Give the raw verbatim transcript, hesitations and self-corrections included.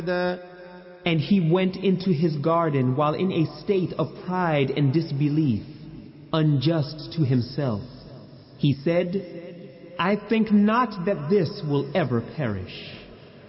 And he went into his garden while in a state of pride and disbelief, unjust to himself. He said, I think not that this will ever perish.